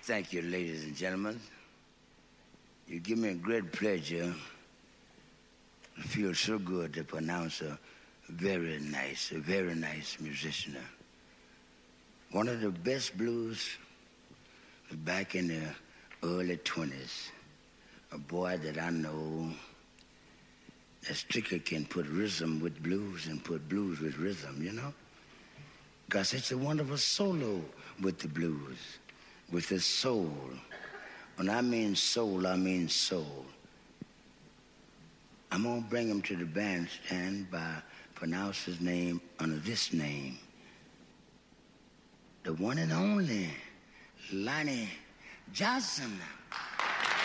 Thank you, ladies and gentlemen. You give me a great pleasure. It feels so good to pronounce a very nice musician. One of the best blues back in the early 20s. A boy that I know that strictly can put rhythm with blues and put blues with rhythm, you know? Because it's a wonderful solo with the blues, with the soul. When I mean soul, I mean soul. I'm going to bring him to the bandstand by pronounce his name under this name. The one and only Lonnie Johnson.